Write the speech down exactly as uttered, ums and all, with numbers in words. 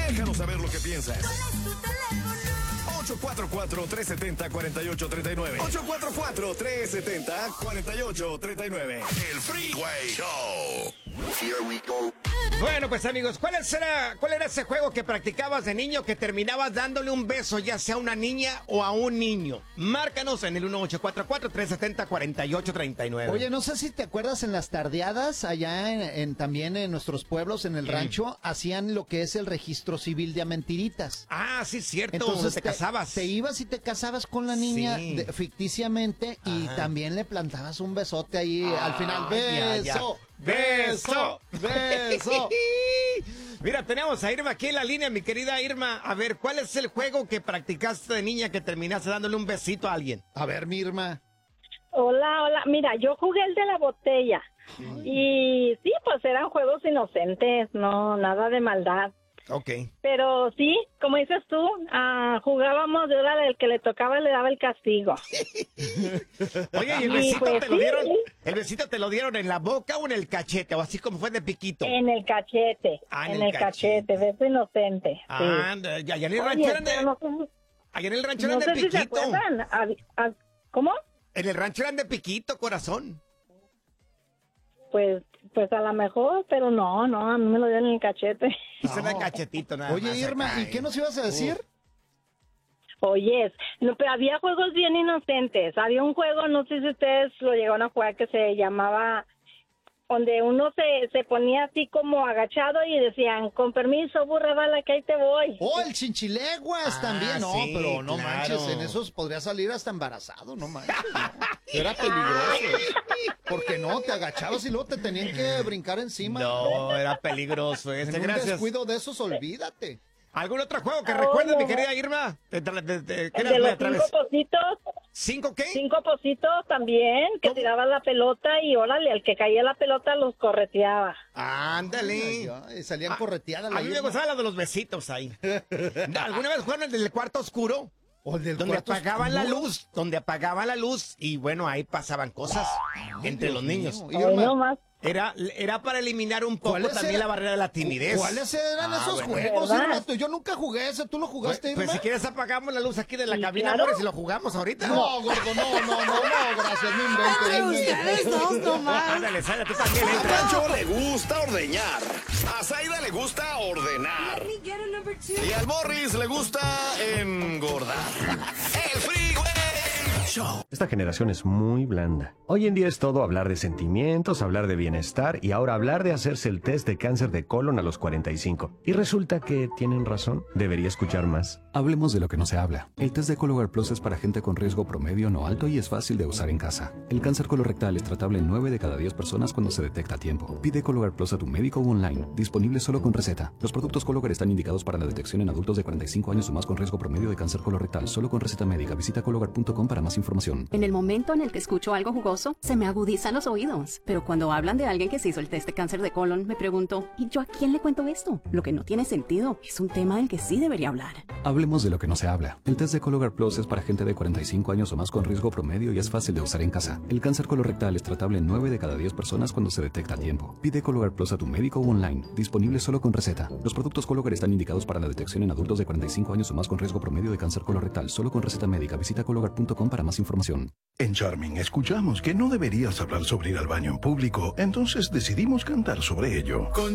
Déjanos saber lo que piensas. ocho cuatro cuatro, tres siete cero, cuatro ocho tres nueve. ocho cuatro cuatro, tres siete cero, cuatro ocho tres nueve. El Freeway Show. Here we go. Bueno, pues amigos, ¿cuál era, ¿cuál era ese juego que practicabas de niño que terminabas dándole un beso, ya sea a una niña o a un niño? Márcanos en el uno ocho cuatro cuatro, tres siete cero, cuatro ocho tres nueve. Oye, no sé si te acuerdas en las tardeadas, allá en, en también en nuestros pueblos, en el mm. rancho, hacían lo que es el registro civil de a mentiritas. Ah, sí, cierto. Entonces te, te casabas. Te ibas y te casabas con la niña sí. de, ficticiamente y Ajá. también le plantabas un besote ahí ah, al final. ¡Beso! Ya, ya. ¡Beso! ¡Beso! Mira, tenemos a Irma aquí en la línea, mi querida Irma. A ver, ¿cuál es el juego que practicaste de niña que terminaste dándole un besito a alguien? A ver, mi Irma. Hola, hola. Mira, yo jugué el de la botella. Ay. Y sí, pues eran juegos inocentes, no, nada de maldad. Ok. Pero sí, como dices tú, uh, jugábamos de hora el que le tocaba le daba el castigo. Oye, ¿y el besito pues, te lo dieron? Sí. ¿El besito te lo dieron en la boca o en el cachete? O así como fue de piquito. En el cachete. Ah, en, en el, el cachete. cachete, beso inocente. Ah, sí. allá en el rancho eran de... No sé, allá en el rancho eran no de sé piquito. Si se acuerdan. ¿A, a, ¿Cómo? En el rancho eran de piquito, corazón. Pues, pues a lo mejor, pero no, no, a mí me lo dieron en el cachete. Eso era el cachetito, nada Oye, más. Irma, acá, ¿y qué nos ibas a decir? Oye, no, pero había juegos bien inocentes. Había un juego, no sé si ustedes lo llegaron a jugar, que se llamaba, donde uno se, se ponía así como agachado y decían, con permiso, burra bala, que ahí te voy. Oh, el chinchileguas ah, también, no, sí, pero no claro. manches, en esos podría salir hasta embarazado, no manches. Era peligroso. Porque no, te agachabas y luego te tenían que brincar encima. No, era peligroso ese, en gracias. un descuido de esos, olvídate. ¿Algún otro juego que recuerdes, oh, no. mi querida Irma? ¿De, de, de, de, ¿qué de los cinco pocitos? ¿Cinco qué? Cinco pocitos también, que ¿cómo? Tiraba la pelota y órale, al que caía la pelota los correteaba. Ándale. Ay, salían ah, correteadas. A mí me gustaba la de los besitos ahí. ¿Alguna vez jugaron el del cuarto oscuro? O el del donde cuarto apagaban oscuro. la luz, donde apagaban la luz y bueno, ahí pasaban cosas Ay, entre Dios los niños. Ay, no más. Era, era para eliminar un poco también era? la barrera de la timidez. ¿Cuáles eran ah, esos bueno. juegos, Irma? Yo nunca jugué ese, ¿tú lo jugaste, Irma? Pues si quieres apagamos la luz aquí de la sí, cabina, claro. amores, y lo jugamos ahorita. No, gordo, no, no, no, no, gracias, no inventes. Ustedes dos nomás. Ándale, Zaida, tú también A entra. Pancho le gusta ordeñar. A Zaida le gusta ordenar. Y al Morris le gusta engordar. El Freeway Show. Esta generación es muy blanda. Hoy en día es todo hablar de sentimientos, hablar de bienestar y ahora hablar de hacerse el test de cáncer de colon a los cuarenta y cinco. Y resulta que tienen razón. Debería escuchar más. Hablemos de lo que no se habla. El test de Cologuard Plus es para gente con riesgo promedio no alto y es fácil de usar en casa. El cáncer colorectal es tratable en nueve de cada diez personas cuando se detecta a tiempo. Pide Cologuard Plus a tu médico o online. Disponible solo con receta. Los productos Cologuard están indicados para la detección en adultos de cuarenta y cinco años o más con riesgo promedio de cáncer colorectal. Solo con receta médica. Visita cologuard punto com para más información. En el momento en el que escucho algo jugoso, se me agudizan los oídos. Pero cuando hablan de alguien que se hizo el test de cáncer de colon, me pregunto, ¿y yo a quién le cuento esto? Lo que no tiene sentido. Es un tema del que sí debería hablar. Hablemos de lo que no se habla. El test de Cologuard Plus es para gente de cuarenta y cinco años o más con riesgo promedio y es fácil de usar en casa. El cáncer colorectal es tratable en nueve de cada diez personas cuando se detecta a tiempo. Pide Cologuard Plus a tu médico o online. Disponible solo con receta. Los productos Cologuard están indicados para la detección en adultos de cuarenta y cinco años o más con riesgo promedio de cáncer colorectal. Solo con receta médica. Visita cologuard punto com para más información. En Charming escuchamos que no deberías hablar sobre ir al baño en público, entonces decidimos cantar sobre ello. Con